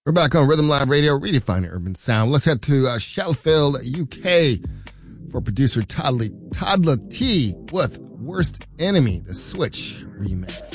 We're back on Rhythm Live Radio, redefining urban sound. Let's head to Sheffield, UK for producer Toddla T with Worst Enemy, the Switch remix.